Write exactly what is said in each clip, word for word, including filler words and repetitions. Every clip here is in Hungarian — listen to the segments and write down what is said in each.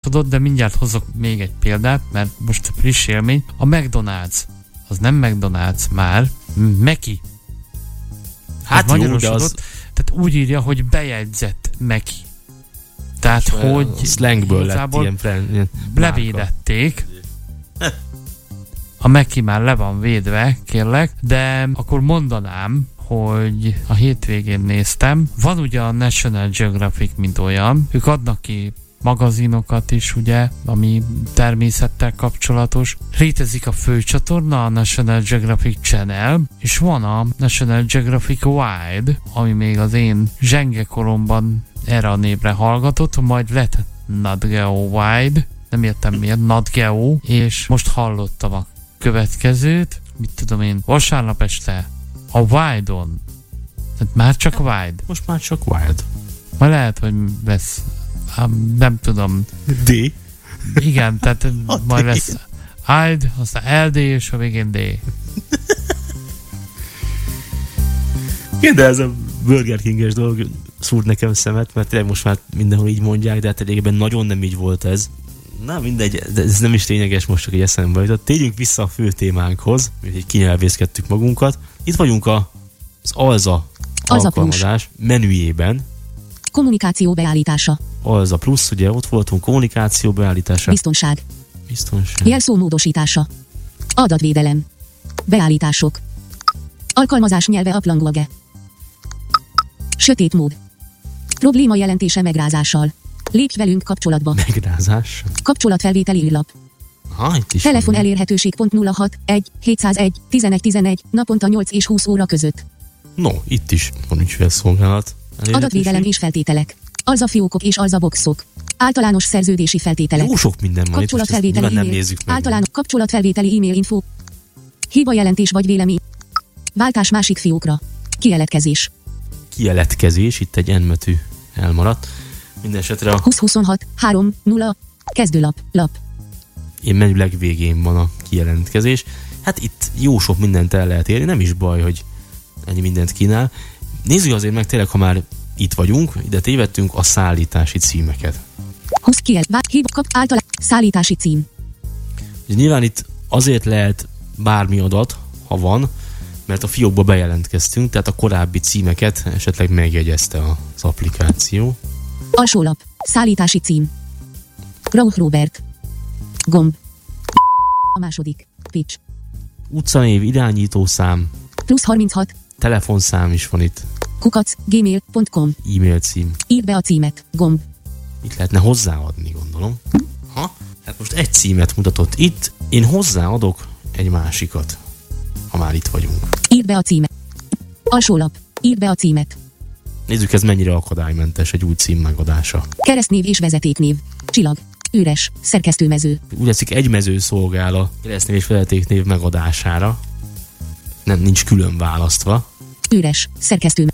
gondoskodott, de mindjárt hozok még egy példát, mert most friss élmény. A McDonald's, az nem McDonald's már, Meki. Hát jó, de az... Tehát úgy írja, hogy bejegyzett Meki. Tehát, és hogy slangből lett ilyen, ilyen levédették. A Meki már le van védve, kérlek, de akkor mondanám, hogy a hétvégén néztem. Van ugye a National Geographic, mint olyan. Ők adnak ki magazinokat is, ugye, ami természettel kapcsolatos. Létezik a főcsatorna, a National Geographic Channel, és van a National Geographic Wild, ami még az én zsenge koromban erre a névre hallgatott, majd lett Nat Geo Wild, nem értem miért, Nat Geo, és most hallottam a következőt, mit tudom én, vasárnap este a Wild-on, tehát már csak Wild. Most már csak Wild. Majd lehet, hogy lesz, nem tudom. D. Igen, tehát a majd D. Lesz Wild, aztán el dé, és a végén D. Igen, de ez a Burger King-es dolog szúrt nekem szemet, mert tényleg most már mindenhol így mondják, de hát régebben nagyon nem így volt ez. Na mindegy, de ez nem is lényeges, most csak egy eszembe jutott. Térjünk vissza a fő témánkhoz, hogy így kinyelvészkedtük magunkat. Itt vagyunk a, az Alza alkalmazás menüjében. Kommunikáció beállítása. Alza plusz, ugye ott voltunk, kommunikáció beállítása. Biztonság. Biztonság. Jelszó módosítása. Adatvédelem. Beállítások. Alkalmazás nyelve uplanguage. Sötét mód. Probléma jelentése megrázással. Lépj velünk kapcsolatba. Megrázás. Kapcsolatfelvételi űrlap. Aha, itt is telefon van. elérhetőség pont nulla hat egy hétszázegy tizenegy tizenegy naponta nyolc és húsz óra között. No, itt is van ügyfélszolgálat. Adatvédelem és feltételek. Alza fiókok és alza boxok. Általános szerződési feltételek. Jó sok minden van. Kapcsolatfelvételi nem e-mail. nézzük meg. Általános kapcsolatfelvételi e-mail info. Hiba jelentés vagy vélemény. Váltás másik fiókra. Kieletkezés. Kieletkezés, itt egy N-betű elmaradt. Mindenesetre a húsz huszonhat három nulla kezdőlap, lap. Én menü legvégén van a kijelentkezés. Hát itt jó sok mindent el lehet érni, nem is baj, hogy ennyi mindent kínál. Nézzük azért meg tényleg, ha már itt vagyunk, ide tévedtünk a szállítási címeket. húsz kiel, vá, hib, kap, általán, szállítási cím. Nyilván itt azért lehet bármi adat, ha van, mert a fiókba bejelentkeztünk, tehát a korábbi címeket esetleg megjegyezte az applikáció. Alsólap, szállítási cím. Rauch Robert. Gomb. A második. Pitch. Utcanév, irányítószám. Plusz harminchat. Telefonszám is van itt. Kukac, gmail pont com. E-mail cím. Írd be a címet. Gomb. Itt lehetne hozzáadni, gondolom. Ha? Hát most egy címet mutatott itt, én hozzáadok egy másikat, ha már itt vagyunk. Írd be a címet. Alsólap. Írd be a címet. Nézzük, ez mennyire akadálymentes egy új cím megadása. Keresztnév és vezetéknév. Csillag. Üres. Szerkesztőmező. Úgy látszik, egy mező szolgál a keresztnév és vezetéknév megadására. Nem, nincs külön választva. Üres. Szerkesztőmező.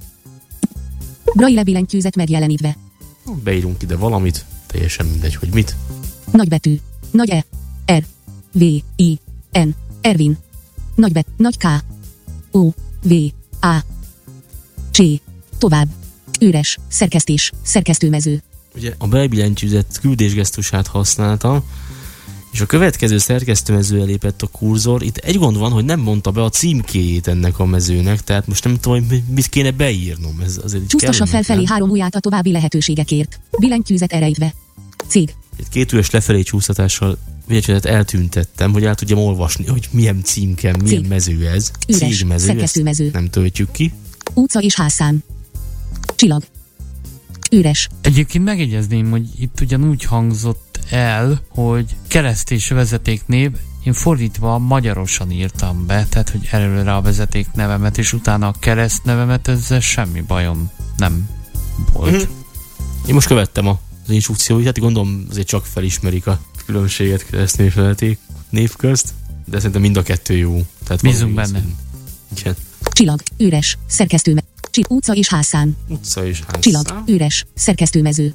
Braille billentyűzet megjelenítve. Beírunk ide valamit, teljesen mindegy, hogy mit. Nagybetű. Nagy E. R. V. I. N. Ervin. Nagybet. Nagy K. O. V. A. C. Tovább. Üres. Szerkesztés. Szerkesztőmező. Ugye a bebillentyűzet küldésgesztusát használta, és a következő szerkesztőmezőre lépett a kurzor. Itt egy gond van, hogy nem mondta be a címkéjét ennek a mezőnek, tehát most nem tudom, hogy mit kéne beírnom. Ez azért csúsztassa felfelé három ujját a további lehetőségekért. Billentyűzet erejtve. Cég. Egy két üres lefelé csúsztatással billentyűzetet eltüntettem, hogy el tudjam olvasni, hogy milyen címkem, milyen Cég. Mező ez. Üres. Cégmező, szerkesztőmező. Nem töltjük ki. Utca és házszám. Csillag. Üres. Egyébként megjegyezném, hogy itt ugyanúgy hangzott el, hogy kereszt és vezetéknév, én fordítva magyarosan írtam be, tehát hogy előre a vezeték nevemet, és utána a kereszt nevemet, ezzel semmi bajom nem volt. Mm-hmm. Én most követtem az instrukcióit, hát gondolom azért csak felismerik a különbséget keresztnév és vezeték név közt, de szerintem mind a kettő jó. Tehát bízunk benne. Igen. Csillag. Üres. Szerkesztőmező. Csillag. Utca és házszám. Utca és házszám. Csillag. Üres. Szerkesztőmező.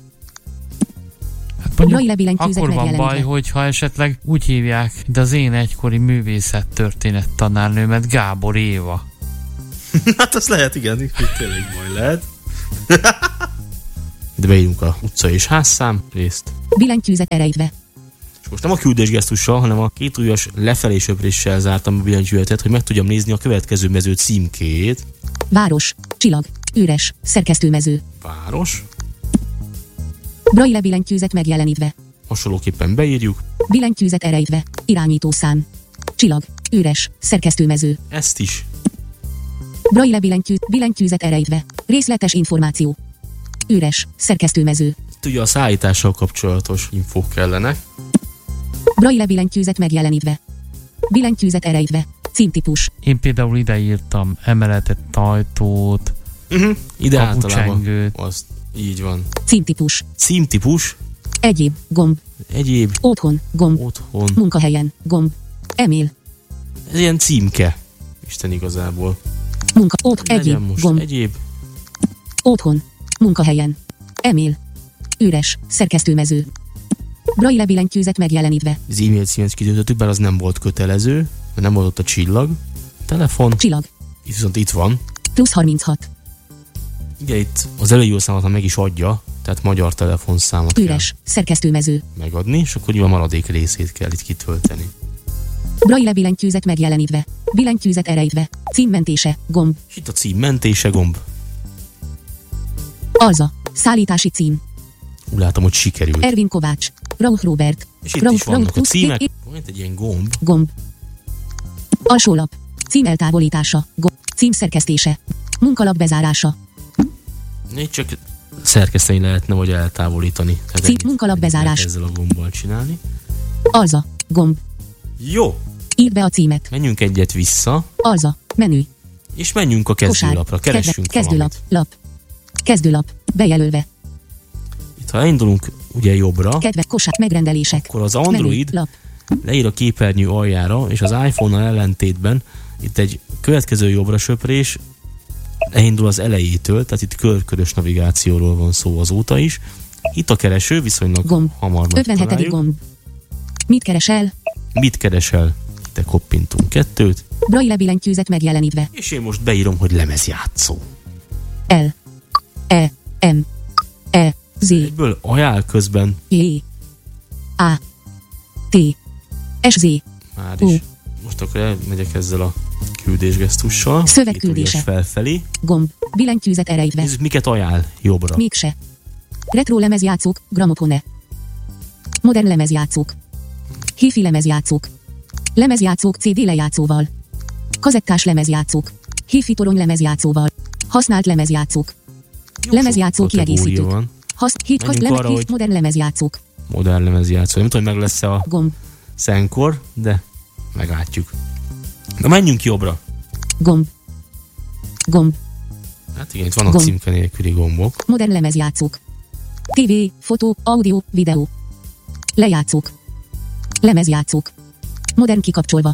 Hát mondjuk, akkor van baj, hogyha esetleg úgy hívják, de az én egykori művészettörténet tanárnőmet, Gábor Éva. Hát az lehet, igen, itt tényleg baj lehet. De beírunk a utca és házszám részt. Billentyűzet erejtve. És most nem a küldésgesztussal, hanem a két ujjas lefelé söpréssel zártam a billentyűzetet, hogy meg tudjam nézni a következő mező címkét. Város, csillag, üres, szerkesztőmező. Város. Braille billentyűzet megjelenítve. Hasonlóképpen beírjuk. Billentyűzet erejtve. Irányítószám. Csillag, üres, szerkesztőmező. Ezt is. Braille billentyű, billentyűzet erejtve. Részletes információ. Üres, szerkesztőmező. Itt ugye a szállítással kapcsolatos infók kellenek. Braille billentyűzet megjelenítve. Billentyűzet erejtve. Címtípus. Én például ide írtam emeletet, ajtót, Uh-huh. Ide általában. kapucsengőt. Azt így van. Címtípus. Címtípus. Egyéb, gomb. Egyéb. Otthon, gomb. Otthon. Munkahelyen, gomb. E-mail. Ez ilyen címke. Isten igazából. Munka, ott, Legyen egyéb, most gomb. egyéb. Otthon. Munkahelyen. E-mail. Üres. Szerkesztőmező. Braille billentyűzet megjelenítve. Az e-mail címet kitöltöttük, bár az nem volt kötelező, mert nem volt ott a csillag. Telefon. Csillag. Itt viszont itt van. Plusz harminchat. Ugye itt az előjószámot meg is adja, tehát magyar telefonszámot Üres. kell Szerkesztőmező. megadni, és akkor ugye a maradék részét kell itt kitölteni. Braille billentyűzet megjelenítve. Billentyűzet erejtve. Címmentése. Gomb. És itt a cím mentése gomb. Alza. Szállítási cím. Úgy látom, hogy sikerült. Ervin Kovács. Rauch Robert. És itt Rauch- is vannak Rauch- a címek. Plusz- Van itt egy ilyen gomb. Gomb. Alsólap. Cím eltávolítása. Gomb. Cím szerkesztése. Munkalap bezárása. Itt csak szerkeszteni lehetne, vagy eltávolítani. Tehát Cím, ennyit- munkalap ennyit bezárás. lehet ezzel a gombbal csinálni. Alza. Gomb. Jó, Írd be a címet. menjünk egyet vissza, Alza. Menü. és menjünk a Kosár. kezdőlapra. Keressünk Kedve- Kezdőlap. valamit. Lap. Kezdőlap. Bejelölve. Itt, ha elindulunk ugye jobbra, Kedve. Kosár. Megrendelések. akkor az Android Menü. Lap. leír a képernyő aljára, és az iPhone-nal ellentétben itt egy következő jobbra söprés elindul az elejétől, tehát itt körkörös navigációról van szó azóta is. Itt a kereső viszonylag Gomb. hamar ötvenhetedik megtaláljuk. gomb. Mit keresel? Mit keresel? Ide koppintunk kettőt, Braille billentyűzet megjelenítve. és én most beírom, hogy lemezjátszó. L. E. M. E. Z. Egyből ajánl közben J. A. T. S. Z. már Ú. is. Most akkor elmegyek ezzel a küldésgesztussal. Szövegküldése. Két ujjas felfelé. Gomb. Billentyűzet erejtve. Nézzük, miket ajánl jobbra. Mégse. Retro lemezjátszók. Gramofone. Modern lemezjátszók. Hi-fi lemezjátszók. Lemezjátszók cé dé lejátszóval. Kazettás lemezjátszók. Hi-fi torony lemezjátszóval. Használt lemezjátszók. Jó Lemezjátszó sok kategória kiegészítők. van. Hasz, hit, hasz, Menjünk leme, arra, hit, hogy- modern lemezjátszók. Modern lemezjátszó. Nem tudom, hogy meg lesz a Gomb. szenkor, de meglátjuk. Na menjünk jobbra. Gomb. Gomb. Hát igen, itt vannak Gomb. címke nélküli gombok. Modern lemezjátszók. té vé, fotó, audio, videó. Lejátszók. Lemezjátszók. Modern kikapcsolva.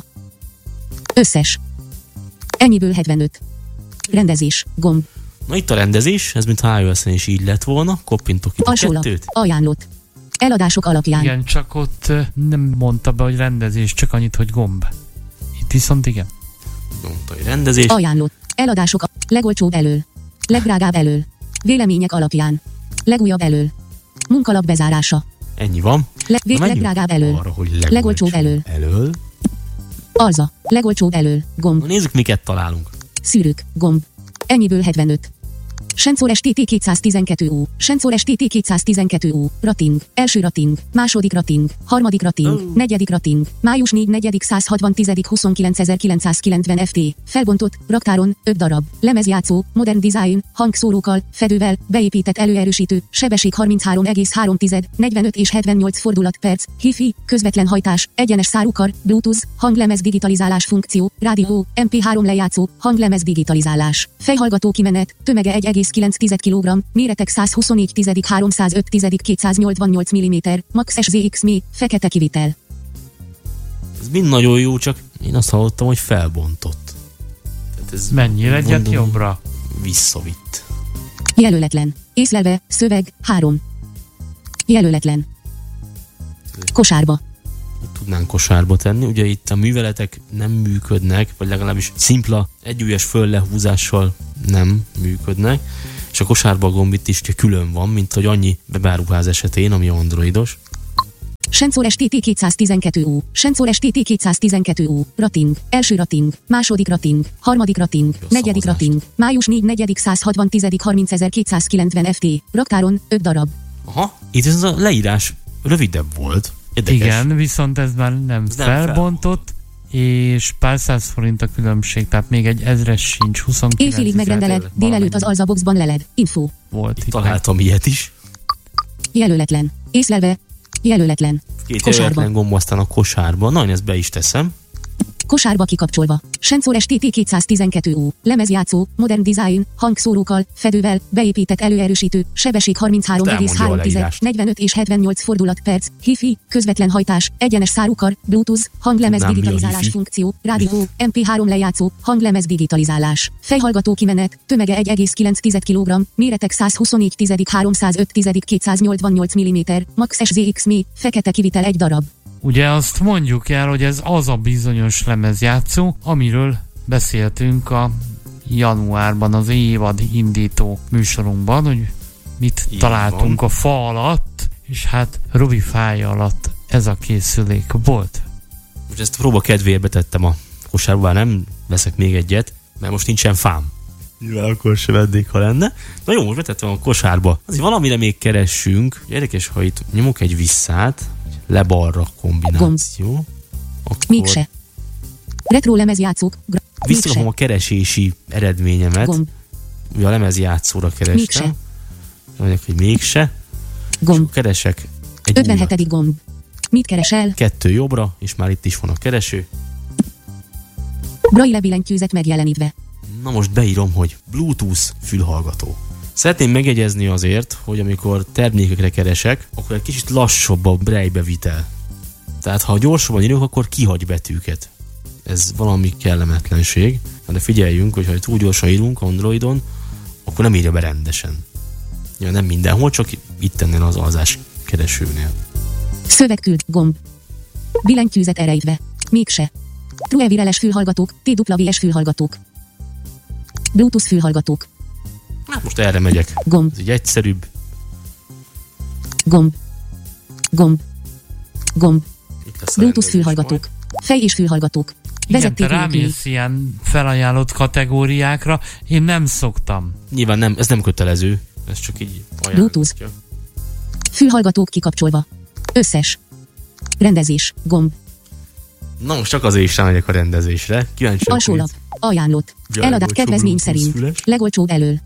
Összes. Ennyiből hetvenöt. Rendezés. Gomb. Na itt a rendezés, ez mint iOS-en is így lett volna. Koppintok itt a Alsólap. kettőt. Ajánlott. Eladások alapján. Igen, csak ott ö, nem mondta be, hogy rendezés, csak annyit, hogy gomb. Itt viszont igen. Mondta, hogy rendezés. Ajánlott. Eladások. A- legolcsóbb elől. Legdrágább elől. Vélemények alapján. Legújabb elől. Munkalap bezárása. Ennyi van. Le- vé- Na menjünk legdrágább elől. arra, hogy legolcsóbb Legolcsóbb elől. elől. Alza. Legolcsóbb elől. Gomb. Na nézzük, miket találunk. Szűrők. Gomb. Ennyiből hetvenöt. Sensor es té té kétszáztizenkettő U. Sensor es té té kétszáztizenkettő U. Rating. Első rating. Második rating. Harmadik rating. Oh. Negyedik rating. Május negyedik negyedik száz hatvan tizedik huszonkilencezer-kilencszázkilencven ef té. Felbontott. Raktáron. öt darab. Lemezjátszó. Modern design. Hangszórókkal. Fedővel. Beépített előerősítő. Sebesség harminchárom egész három tized. negyvenöt és hetvennyolc fordulat perc. Hi-fi. Közvetlen hajtás. Egyenes szárukar. Bluetooth. Hanglemez digitalizálás funkció. Rádió. em pé három lejátszó. Hanglemez digitalizálás. Fejhallgató kimenet. Tömege egy egész kilenc kilogramm. Méretek száz huszonnégy tizedik háromszázöt tizedik kétszáznyolcvannyolc milliméter. Max es zé iksz em i. Fekete kivitel. Ez mind nagyon jó, csak én azt hallottam, hogy felbontott. Tehát ez Mennyire egyet mondom, jobbra? Visszavitt. Jelöletlen. Észlelve. Szöveg. három. Jelöletlen. Kosárba. Tudnánk kosárba tenni. Ugye itt a műveletek nem működnek, vagy legalábbis szimpla egyújas föllehúzással nem működnek. És a kosárba a gomb itt is külön van, mint hogy annyi beáruház esetén, ami androidos. Sensor es té té kétszáztizenkettő U. Sensor es té té kétszáztizenkettő U. Rating. Első rating. Második rating. Harmadik rating. Jó Negyedik szavazást. rating. május negyedike száz hatvan harmincezer-kétszázkilencven ef té. Raktáron öt darab. Aha, itt ez a leírás rövidebb volt. Érdekes. Igen, viszont ez már nem, Ez nem felbontott, és pár száz forint a különbség, tehát még egy ezres sincs, huszonkilenc Éjfélig megrendeled. Délelőtt az Alzaboxban leled. Info. volt itt. Találtam ilyet is. Jelöletlen. Észlelve. Jelöletlen. Két Kosárba. jelöletlen gomb, aztán a kosárba. Na, én ezt be is teszem. Kosárba kikapcsolva. Sensor es té té kétszáztizenkettő U. Lemezjátszó, modern design, hangszórókkal, fedővel, beépített előerősítő, sebesség harminchárom egész három, elmondja a leírás. negyvenöt és hetvennyolc fordulat perc, Hi-Fi, közvetlen hajtás, egyenes szárukar, Bluetooth, hanglemez Nem, mi a digitalizálás Hi-Fi? funkció, rádió, em pé három lejátszó, hanglemez digitalizálás, fejhallgató kimenet, tömege egy egész kilenc kilogramm, méretek száz huszonnégy tizedik háromszázöt tizedik kétszáznyolcvannyolc milliméter, Max es zé iksz em i, fekete kivitel egy darab. Ugye azt mondjuk el, hogy ez az a bizonyos lemezjátszó, amiről beszéltünk a januárban az évad indító műsorunkban, hogy mit Így találtunk van. a fa alatt, és hát Robi fája alatt ez a készülék volt. Most ezt próba kedvéért betettem a kosárba, bár nem veszek még egyet, mert most nincsen fám. Nyilván akkor se vennék, ha lenne. Na jó, most betettem a kosárba. Azért valamire még keressünk. Érdekes, ha itt nyomok egy visszát, le-balra kombináció. Akkor Mégse. Retro lemezjátszók, gra- visszakapom mégse. a keresési eredményemet. Gomb. Ugye a lemezjátszóra kerestem. Mégse. Mondjuk, hogy mégse. Gomb. Keresek egy újat. ötvenhetedik gomb. Mit keresel? Kettő jobbra, és már itt is van a kereső. Braille billentyűzet megjelenítve. Na most beírom, hogy Bluetooth fülhallgató. Szeretném megjegyezni azért, hogy amikor termékekre keresek, akkor egy kicsit lassabb a braille bevitel. Tehát ha gyorsabban írok, akkor kihagy betűket. Ez valami kellemetlenség. De figyeljünk, hogy ha túl gyorsan írunk Androidon, akkor nem írja be rendesen. Ja, nem mindenhol, csak itt ennél az alzás keresőnél. Szövegküld, gomb. Billentyűzet erejtve. Mégse. True Wireless fülhallgatók, té dupla vé es fülhallgatók. Bluetooth fülhallgatók. Hát most erre megyek. Gomb. Ez így egyszerűbb. Gomb. Gomb. Gomb. Itt lesz a Bluetooth rendelés fülhallgatók. Fej és fülhallgatók. Igen, te Vezeték nélküli. rámész ilyen felajánlott kategóriákra, én nem szoktam. majd. Nyilván nem, ez nem kötelező. Ez csak így Bluetooth. ajánlítja. Fülhallgatók kikapcsolva. Összes. Rendezés. Gomb. Na most csak azért is rámegyek a rendezésre. Kíváncsi vagyok, Alsó hogy lap. Ajánlott. Ja, Eladás legolcsóbb kedvezmény Bluetooth szerint. füles. Legolcsóbb elől.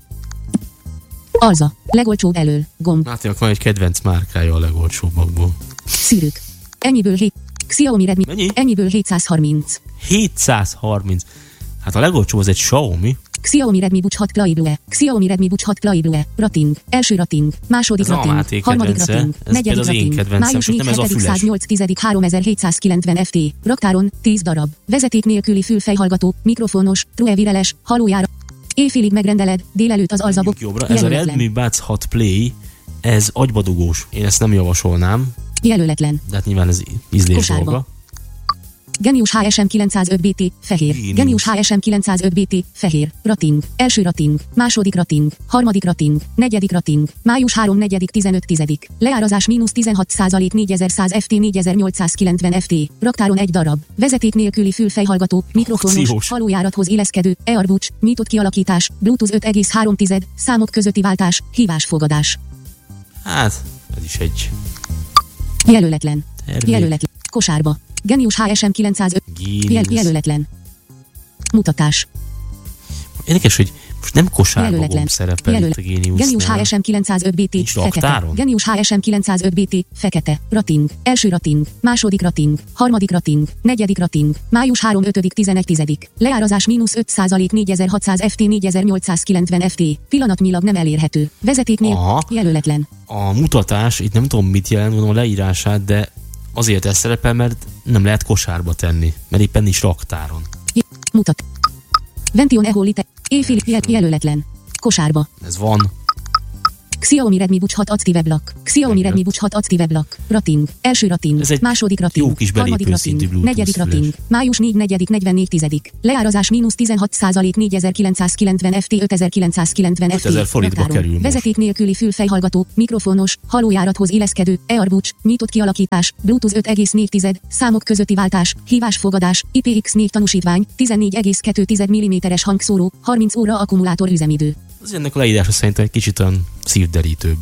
Alza. Legolcsóbb elől. Gomb. Máténak van egy kedvenc márkája a legolcsóbbakból. Szűrők. Ennyiből hét. Xiaomi Redmi. Mennyi? Ennyiből hétszázharminc. hétszázharminc. Hát a legolcsóbb az egy Xiaomi. Xiaomi Redmi Buds hat Play Blue. Xiaomi Redmi Buds hat Play Blue. Rating. Első rating. Második Ez a rating. Máté Harmadik kedvence. rating. Ez Negyedik például az én rating. kedvencem, Május csak nem ez a négyedik füles. száznyolc tizedik háromezer-hétszázkilencven ef té. Raktáron tíz darab. Vezeték nélküli fülfejhallgató. Mikrofonos. True Wireless. Halójára. Éjfélig megrendeled. Délelőtt az alzabok. Jobbra. Ez a Redmi Buds hat Play, ez agybadugós. Én ezt nem javasolnám, Jelöletlen. de hát nyilván ez ízlés Kosárba. dolga. Genius há es em kilencszázöt bé té, fehér. Genius. Genius há es em kilencszázöt bé té, fehér. Rating. Első rating. Második rating. Harmadik rating. Negyedik rating. Május harmadika tizenöt tizedik. Leárazás mínusz tizenhat százalék négyezer-száz ef té négyezer-nyolcszázkilencven ef té. Raktáron egy darab. Vezeték nélküli fülfejhallgató. Mikrofonos. Akciós. Halójárathoz illeszkedő. Airbuds. Nyitott kialakítás. Bluetooth öt egész három tized. Számok közötti váltás. Hívásfogadás. Hát, ez is egy Jelöletlen. termék. Jelöletlen. Kosárba. Genius há es em kilencszázöt. Jel- Genius. jelöletlen. Mutatás. Érdekes, hogy most nem kosárba Jelöletlen. gomb szerepel itt a Genius há Geniusnál. es em kilencszázöt bé té, Nincs fekete. raktáron? Genius há es em kilencszázöt bé té, fekete. Rating. Első rating. Második rating. Harmadik rating. Negyedik rating. Május harmadika tizenegy tizedik. Leárazás mínusz öt százalék négyezer-hatszáz ef té négyezer-nyolcszázkilencven ef té. Pillanatnyilag nem elérhető. Vezetéknél. Aha. Jelöletlen. A mutatás, itt nem tudom mit jelent, mondom a leírását, de azért ez szerepel, mert nem lehet kosárba tenni, mert éppen nincs raktáron. Mutat. Vention Eholite. Éjfélig jel- jelöletlen. Kosárba. Ez van. Xiaomi Redmi Buds hat Active Black. Xiaomi Redmi Buds hat Active Black. Rating. Első rating. Második rating. Jó kis Harmadik belépőszintű rating. Bluetooth Negyedik füles. rating. Május negyedik negyedik negyvennégy tizedik. Leárazás mínusz tizenhat százalék négyezer-kilencszázkilencven ef té ötezer-kilencszázkilencven ef té. ötezer forintba Raktáron. kerül most. Vezeték nélküli fülfejhallgató, mikrofonos, halójárathoz illeszkedő, Airbuds, nyitott kialakítás, Bluetooth öt egész négy számok közötti váltás, hívásfogadás, I P X négy tanúsítvány, tizennégy egész kettő milliméteres hangszóró, harminc óra akkumulátor üzemidő. Az ennek a leírása szerintem egy kicsit olyan szívderítőbb.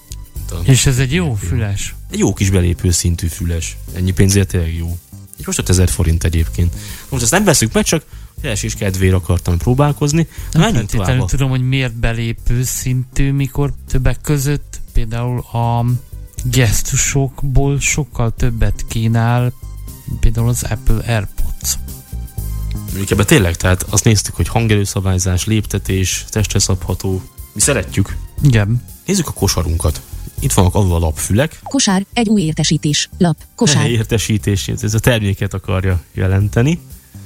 És ez egy jó füles. Egy jó kis belépő szintű füles. Ennyi pénzért tényleg jó. Egy most ötezer forint egyébként. Most ezt nem veszük meg, csak keresés kedvéért akartam próbálkozni. Nem menjünk feltétlenül tovább. tudom, hogy miért belépő szintű, mikor többek között például a gesztusokból sokkal többet kínál, például az Apple AirPods. Mondjuk ebben tényleg, tehát azt néztük, hogy hangerőszabályzás, léptetés, testre szabható. Mi szeretjük. Igen. Nézzük a kosarunkat. Itt vannak avval a lapfülek. Kosár, egy új értesítés. Lap, kosár, Értesítés, ez a terméket akarja jelenteni.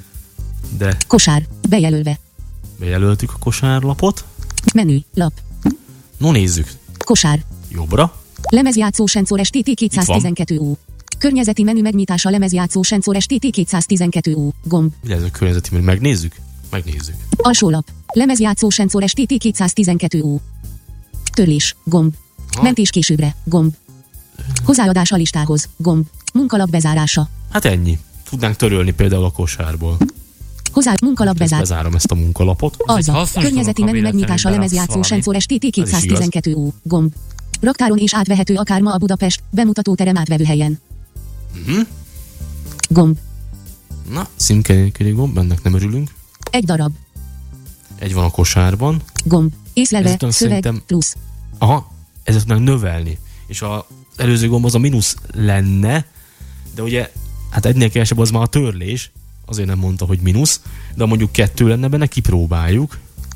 De kosár, bejelölve. bejelöltük a kosárlapot. Menü, lap, No nézzük. kosár. Jobbra. Lemezjátszó sensor S T T kétszáztizenkettő U. Környezeti menü megnyitása lemezjátszó sensor S T T kétszáztizenkettő U. Gomb. Mi ez a környezeti, mert megnézzük? Megnézzük. Alsó lap. Lemezjátszó sensor S T T kétszáztizenkettő U. Törlés. Gomb. Ha. Mentés későbbre. Gomb. Hozzáadás a listához. Gomb. Munkalap bezárása. Hát ennyi. Tudnánk törölni például a kosárból. Hozzá munkalap Ezt bezár. bezárom ezt a munkalapot. Alza. hasznos Környezeti dolog, ha menü megnyitása véletlenül lemezjátszó beraksz sensor S T T kétszáztizenkettő U. Gomb. Raktáron és átvehető akár ma a Budapest bemutatóterem átvevőhelyen. Uh-huh. Gomb. Na, szimke nélküli gomb, ennek nem örülünk. Egy darab. Egy van a kosárban. Gomb. Észlelve. Ezután Szöveg. szerintem- Plusz. Aha, ezzel tudnánk növelni. És az előző gomb az a mínusz lenne, de ugye, hát egynél kevesebb az már a törlés, azért nem mondta, hogy mínusz, de ha mondjuk kettő lenne benne, kipróbáljuk.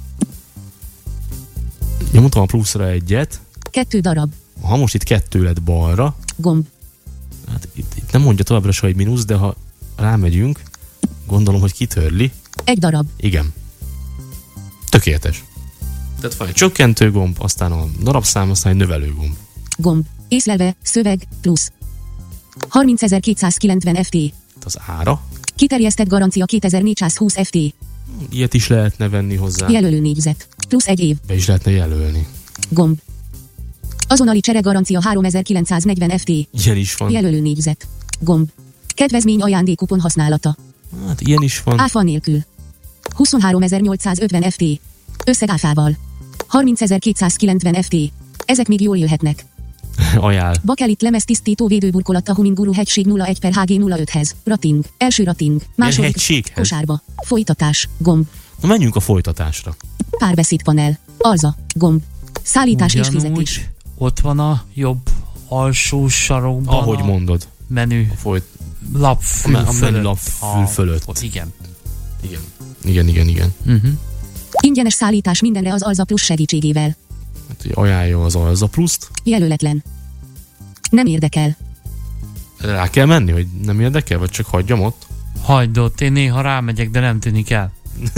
Nyomtam a pluszra egyet, Kettő darab. ha most itt kettő lett balra, Gomb. hát itt, itt nem mondja továbbra se, hogy mínusz, de ha rámegyünk, gondolom, hogy kitörli. Egy darab. Igen. Tökéletes. Tehát van egy csökkentő gomb, aztán a darabszám, aztán egy növelő gomb. Gomb. Észlelve. Szöveg. Plusz. harmincezer-kétszázkilencven F T. Az ára. Kiterjesztett garancia kétezer-négyszázhúsz F T. Ilyet is lehetne venni hozzá. Jelölő négyzet. Plusz egy év. Be is lehetne jelölni. Gomb. Azonnali csere garancia háromezer-kilencszáznegyven F T. Ilyen is van. Jelölő négyzet. Gomb. Kedvezmény ajándékupon használata. Hát ilyen is van. Áfa nélkül. huszonháromezer-nyolcszázötven F T. Összeg áfával. harmincezer-kétszázkilencven F T. Ezek még jól jöhetnek. Ajánl. Bakelit lemez tisztító védőburkolat a Huminguru hegység nulla egy per H G nulla öthez. Rating. Első rating. Második. hegységhez? Kosárba. Folytatás. Gomb. Na menjünk a folytatásra. Párbeszédpanel. Alza. Gomb. Szállítás és fizetés. Ugyanúgy ott van a jobb alsó sarokban Ahogy a mondod. menü A folyt... lapfül A me- a fölött. menü lapfül fölött. Ott, igen. Igen. Igen, igen, igen. Uh-huh. Ingyenes szállítás mindenre az Alza Plus segítségével. Hát, hogy ajánlja az Alza Pluszt. Jelöletlen. Nem érdekel. Rá kell menni, hogy nem érdekel, vagy csak hagyjam ott? Hagyd ott, én néha rámegyek, de nem tűnik el.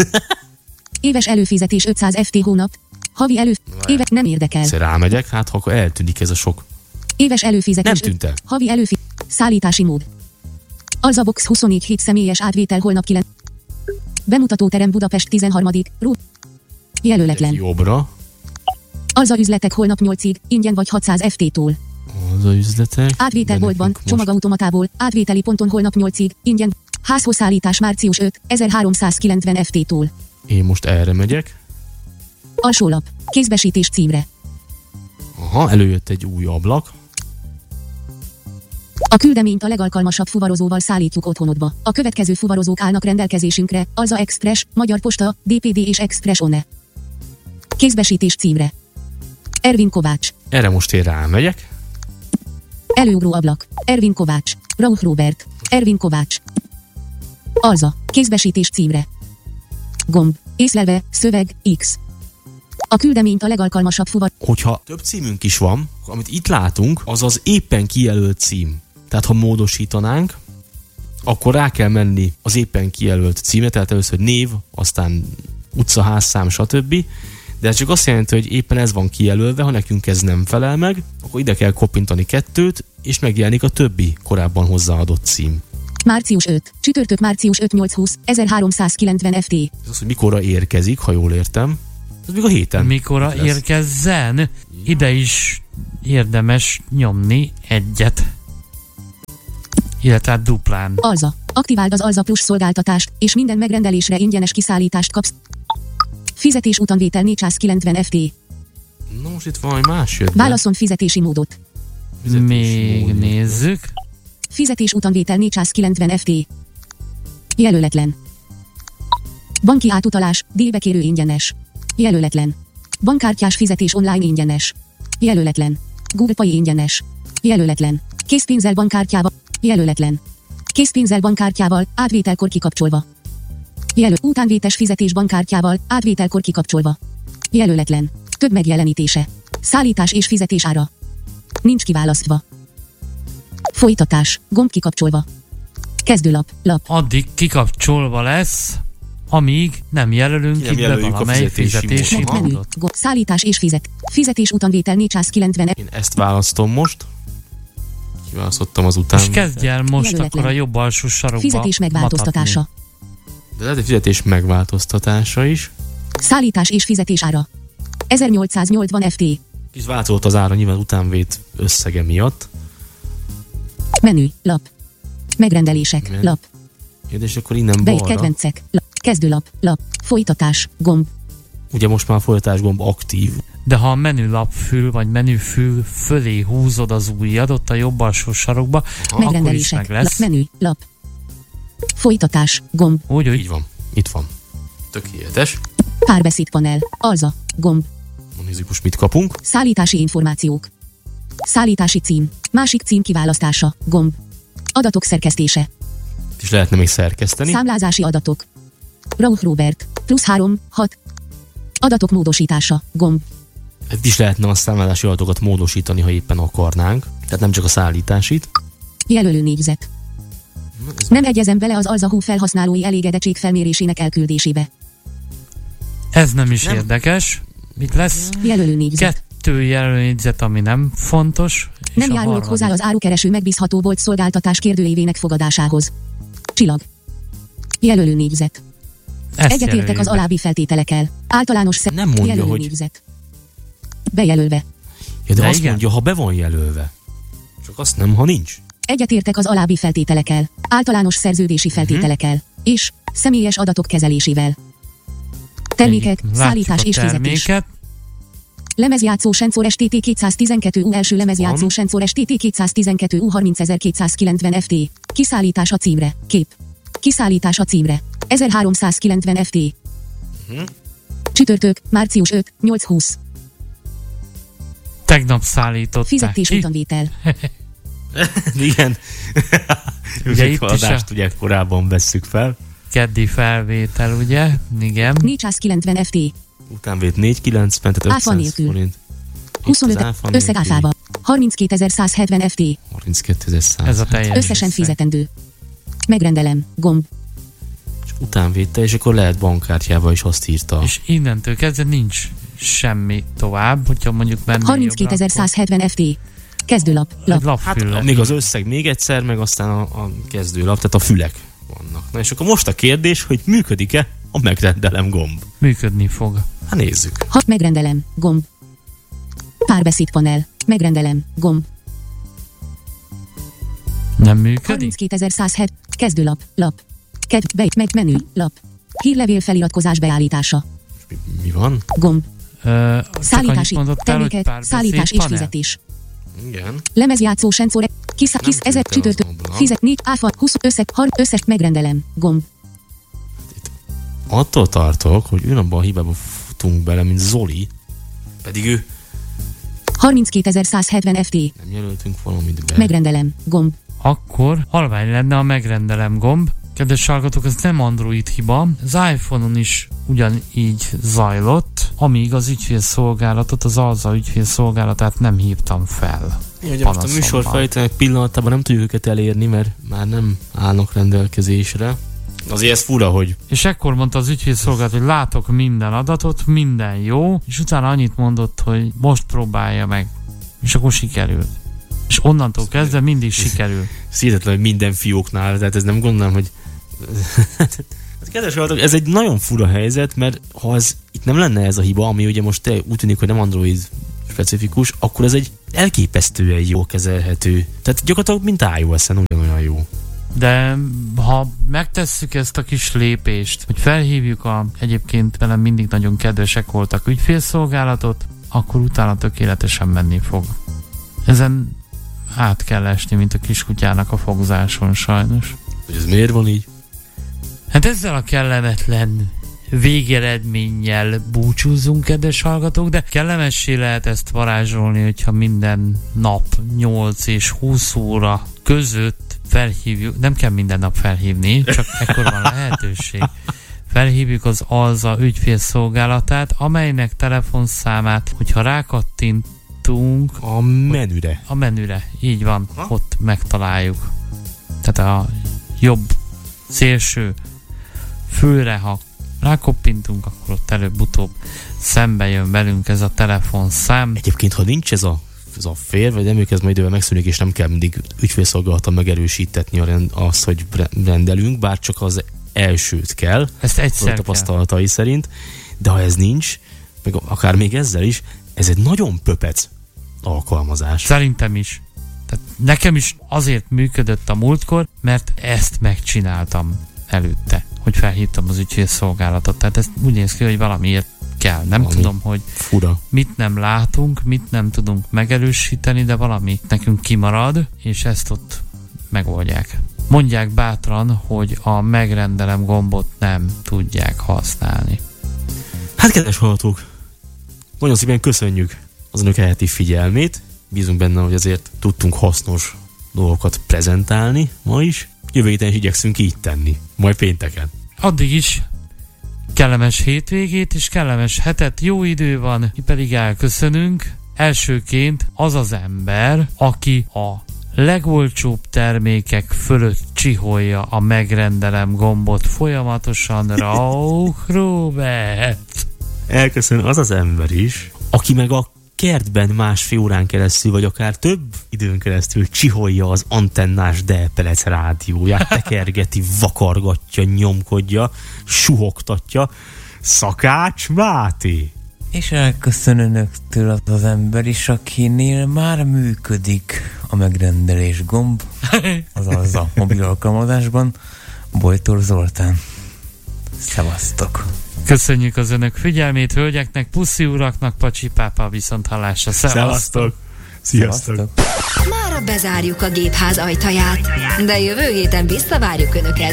Éves előfizetés ötszáz F T hónap. Havi elő... Éve... Nem érdekel. Egyszer rámegyek, hát ha akkor eltűnik ez a sok. Éves előfizetés... Nem tűnt el. Havi előfi... Szállítási mód. Alza Box huszonnégy hét személyes átvétel holnap kilenc. Bemutatóterem Budapest tizenharmadik Rút. Jelöletlen. Jobbra. Alza üzletek holnap nyolcig, ingyen vagy hatszáz F T-tól. Alza üzletek. Átvételboltban, De nekünk most- csomagautomatából, átvételi ponton holnap nyolcig, ingyen. Házhoz szállítás március ötödike, ezerháromszázkilencven F T-tól. Én most erre megyek. Alsó lap. Kézbesítés címre. Aha, előjött egy új ablak. A küldeményt a legalkalmasabb fuvarozóval szállítjuk otthonodba. A következő fuvarozók állnak rendelkezésünkre: Alza Express, Magyar Posta, D P D és Express One. Kézbesítés címre. Ervin Kovács. Erre most én rámegyek. Előugró ablak. Ervin Kovács. Rauch Robert. Ervin Kovács. Alza. Kézbesítés címre. Gomb. Észlelve. Szöveg. X. A küldeményt a legalkalmasabb fuvar... Hogyha több címünk is van, amit itt látunk, az az éppen kijelölt cím. Tehát ha módosítanánk, akkor rá kell menni az éppen kijelölt címre, tehát először név, aztán utca, házszám, stb. de ez csak azt jelenti, hogy éppen ez van kijelölve, ha nekünk ez nem felel meg, akkor ide kell koppintani kettőt, és megjelenik a többi korábban hozzáadott cím. Március ötödike. Csütörtök március ötödike nyolc húsz ezerháromszázkilencven ef té. Ez az, hogy mikorra érkezik, ha jól értem. Ez még a héten. Mikorra érkezzen, ide is érdemes nyomni egyet. Illetve duplán. Alza. Aktiváld az Alza Plus szolgáltatást, és minden megrendelésre ingyenes kiszállítást kapsz. Fizetés utánvétel négyszázkilencven ef té. Na most itt valami más jött be. Válaszol fizetési módot. Fizetési Még módot. nézzük. Fizetés utánvétel négyszázkilencven ef té. Jelöletlen. Banki átutalás, díjbekérő ingyenes. Jelöletlen. Bankkártyás fizetés online ingyenes. Jelöletlen. Google Pay ingyenes. Jelöletlen. Készpénzzel bankkártyával. Jelöletlen. Készpénzzel bankkártyával, átvételkor kikapcsolva. Jelöl. Utánvétes fizetés bankkártyával, átvételkor kikapcsolva. Jelöletlen. Több megjelenítése. Szállítás és fizetés ára. Nincs kiválasztva. Folytatás. Gomb kikapcsolva. Kezdőlap. Lap. Addig kikapcsolva lesz, amíg nem jelölünk Nem itt be jelöljük a valamely fizetési fizetési módot. Menü. módot. Gomb. Szállítás és fizet. Fizetés utánvétel négyszázkilencven. Én ezt választom most. Kiválasztottam az után. És kezdj el most Jelöletlen. akkor a jobb alsó sarokba Fizetés megváltoztatása. matatni. De lehet egy fizetés megváltoztatása is. Szállítás és fizetés ára. ezernyolcszáznyolcvan ef té. Kis változott az ára nyilván utánvét összege miatt. Menü. Lap. Megrendelések. Men- Lap. Ja, és akkor innen Beig balra. kedvencek. Lap. Kezdőlap. Lap. Folytatás. Gomb. Ugye most már a folytatásgomb aktív. De ha a menülapfül vagy menüfül fölé húzod az ujjad ott a jobb alsó sarokba, akkor is Megrendelések. meg Lap. lesz. Menü. Lap. Folytatás. Gomb. Úgy, Így hogy van. Itt van. Tökéletes. Párbeszéd panel. Alza. Gomb. Nézzük most mit kapunk. Szállítási információk. Szállítási cím. Másik cím kiválasztása. Gomb. Adatok szerkesztése. És lehetne még szerkeszteni. Számlázási adatok. Rauch Robert. Plusz három, hat. Adatok módosítása. Gomb. Itt is lehetne a számlázási adatokat módosítani, ha éppen akarnánk. Tehát nem csak a szállításit. Jelölő négyzet. Ez Nem egyezem bele az Alza.hu felhasználói elégedettség felmérésének elküldésébe. ez nem is Nem. érdekes. Mit lesz? Jelölő négyzet. Kettő jelölőnégyzet, ami nem fontos. és Nem a járulok harmadik. hozzá az árukereső megbízható volt szolgáltatás kérdőívének fogadásához. Csillag. Jelölő négyzet. Ezt Egyetértek jelöljük az be. alábbi feltételekkel. Általános szem. Nem mondja, Jelölő hogy- négyzet. Bejelölve. Ja, de, De azt igen. mondja, ha be van jelölve. Csak azt nem, ha nincs. Egyetértek az alábbi feltételekkel. Általános szerződési feltételekkel. És személyes adatok kezelésével. Termékek, Látjuk szállítás a és fizetés. terméket. Lemezjátszó Sensor es té té kétszáztizenkettő u első lemezjátszó Van. Sensor es té té kétszáztizenkettő u harmincezer-kétszázkilencven ef té. Kiszállítás a címre. Kép. Kiszállítás a címre. ezerháromszázkilencven ef té. Uh-huh. Csütörtök, március ötödike, nyolc húsz. Tegnap szállították Fizetés ki. utánvétel. Igen. Ugye Ugye itt itt is a- adást ugye korábban vesszük fel. Keddi felvétel, ugye? Igen. négyszázkilencven ef té. Utánvét négy kilencven, tehát Áfa ötszáz nélkül. forint. Itt huszonöt az áfa összeg nélküli. áfába. harminckétezer-százhetven ef té. harminckétezer-száz. Ez a teljes Összesen összeg. fizetendő. Megrendelem. Gomb. És utánvétel, és akkor lehet bankkártyával is azt írta. És innentől kezdve nincs semmi tovább, hogyha mondjuk mennél harminckétezer-százhetven ef té. Kezdőlap. Lap. Lap. Hát Lapfüle. még az összeg még egyszer, meg aztán a, a kezdőlap, tehát a fülek vannak. Na és akkor most a kérdés, hogy működik-e a megrendelem gomb? Működni fog. Hát nézzük. Ha megrendelem. Gomb. Párbeszéd panel. Megrendelem. Gomb. Nem működik? harminckétezer-százhetven. Kezdőlap. Lap. Kedv. Be. Meg. Menü. Lap. Hírlevél feliratkozás beállítása. Mi, mi van? Gomb. Ö, Szállítási. csak annyit mondtál, hogy Termékek. párbeszéd Szállítás és panel. fizetés. Igen. Lemezjátszó Sensor. Kisz. Kisz. Ezer. tűntem Csütörtök. azonban. Fizet. Négy. Áfa. húsz. Összeg. Har. Összeg. Megrendelem. Gomb. Attól tartok, hogy ugyanabban a hibába futunk bele, mint Zoli, pedig ő harminckétezer-százhetven ef té. nem jelöltünk valamit be. Megrendelem. Gomb. Akkor halvány lenne a megrendelem gomb. Kedves hallgatók, ez nem Android hiba. Az iPhone-on is ugyanígy zajlott, amíg az ügyfélszolgálatot, az Alza ügyfélszolgálatát nem hívtam fel. Ugye most a panaszommal. műsor felvételnek pillanatában nem tudjuk őket elérni, mert már nem állnak rendelkezésre. Azért ez fura, hogy... És ekkor mondta az ügyfélszolgálat, hogy látok minden adatot, minden jó, és utána annyit mondott, hogy most próbálja meg. És akkor sikerült. És onnantól kezdve mindig sikerül. Szítetlen, hogy minden fióknál, tehát ez nem gondolom, hogy... Kedves hallgatók, ez egy nagyon fura helyzet, mert ha ez, itt nem lenne ez a hiba, ami ugye most úgy tűnik, hogy nem Android specifikus, akkor ez egy elképesztően jó kezelhető. Tehát gyakorlatilag mint iOS-en ugyanolyan jó. De ha megtesszük ezt a kis lépést, hogy felhívjuk a egyébként velem mindig nagyon kedvesek voltak ügyfélszolgálatot, akkor utána tökéletesen menni fog. Ezen át kell esni, mint a kiskutyának a fogzáson sajnos. Hogy ez miért van így? Hát ezzel a kellemetlen végeredménnyel búcsúzzunk, kedves hallgatók, de kellemessé lehet ezt varázsolni, hogyha minden nap nyolc és húsz óra között felhívjuk, nem kell minden nap felhívni, csak ekkor van lehetőség. Felhívjuk az Alza ügyfélszolgálatát, amelynek telefonszámát, hogyha rákattintunk a menüre. A menüre, így van, ha? Ott megtaláljuk. Tehát a jobb szélső főre, ha rákoppintunk, akkor ott előbb-utóbb szembe jön velünk ez a telefonszám. Egyébként, ha nincs ez a, ez a fér, vagy nem, ez majd idővel megszűnik, és nem kell mindig ügyfélszolgálata megerősítetni a rend, azt, hogy rendelünk, bár csak az elsőt kell. Ezt egyszer a tapasztalatai kell. Szerint. De ha ez nincs, meg akár még ezzel is, ez egy nagyon pöpec alkalmazás. Szerintem is. Tehát nekem is azért működött a múltkor, mert ezt megcsináltam előtte, hogy felhívtam az ügyfélszolgálatot. Tehát ez úgy néz ki, hogy valamiért kell. Nem valami tudom, hogy fura. Mit nem látunk, mit nem tudunk megerősíteni, de valami nekünk kimarad, és ezt ott megoldják. Mondják bátran, hogy a megrendelem gombot nem tudják használni. Hát kedves hallgatók, nagyon szépen köszönjük az önök eheti figyelmét. Bízunk benne, hogy azért tudtunk hasznos dolgokat prezentálni ma is. Jövő héten is igyekszünk így tenni. Majd pénteken. Addig is kellemes hétvégét és kellemes hetet, jó idő van, mi pedig elköszönünk. Elsőként az az ember, aki a legolcsóbb termékek fölött csiholja a megrendelem gombot folyamatosan, Rauch Róbert. Elköszön az az ember is, aki meg a kertben másfél órán keresztül, vagy akár több időn keresztül csiholja az antennás Delpelec rádióját, tekergeti, vakargatja, nyomkodja, suhogtatja. Szakács Máté! És elköszön önöktől az az ember is, akinél már működik a megrendelés gomb, azaz a mobil alkalmazásban, Bojtor Zoltán. Szevasztok! Köszönjük az önök figyelmét, hölgyeknek, puszi uraknak, pacsi pápa, viszont hallásra. Szevasztok! Sziasztok! Mára bezárjuk a gépház ajtaját, de jövő héten visszavárjuk Önöket.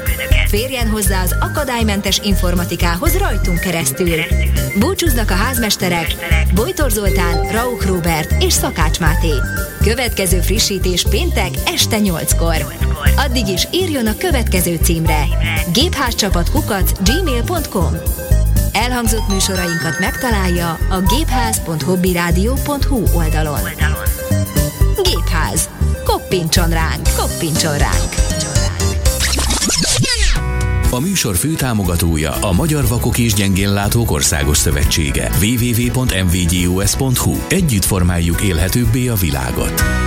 Férjen hozzá az akadálymentes informatikához rajtunk keresztül. Búcsúznak a házmesterek, Bojtor Zoltán, Rauch Róbert és Szakács Máté. Következő frissítés péntek este nyolckor. Addig is írjon a következő címre: gépházcsapat kukac gmail pont com. Elhangzott műsorainkat megtalálja a gépház pont hobbyradio pont hu oldalon. Gépház. Koppintson ránk, koppintson ránk. A műsor főtámogatója a Magyar Vakok és Gyengénlátók Országos Szövetsége. double-u double-u double-u pont m v g o s pont h u. Együtt formáljuk élhetőbbé a világot.